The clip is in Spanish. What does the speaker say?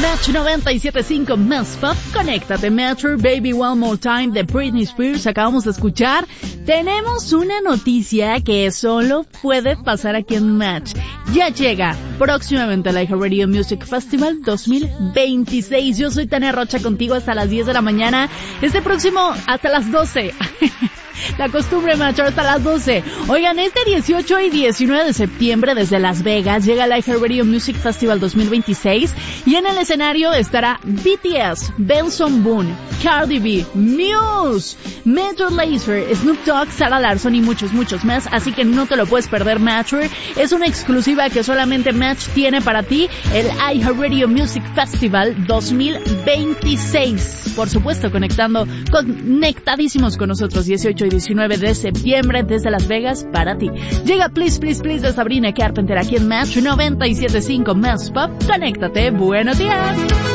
Match 97.5 Más Pop. Conéctate, Metro, Baby One More Time de Britney Spears. Acabamos de escuchar. Tenemos una noticia que solo puede pasar aquí en Match. Ya llega próximamente el iHeartRadio Music Festival 2026. Yo soy Tania Rocha contigo hasta las 10 de la mañana. Este próximo hasta las 12. La costumbre, Match, hasta las 12. Oigan, este 18 y 19 de septiembre desde Las Vegas llega el iHeartRadio Music Festival 2026 y en el escenario estará BTS, Benson Boone, Cardi B, Muse, Major Lazer, Snoop Dogg, Sarah Larsson y muchos más, así que no te lo puedes perder, Match. Es una exclusiva que solamente Match tiene para ti, el iHeartRadio Music Festival 2026. Por supuesto, conectadísimos con nosotros, 18 y 19 de septiembre desde Las Vegas para ti. Llega Please Please Please de Sabrina Carpenter aquí en Match 97.5 Más Pop. Conéctate, buenos días.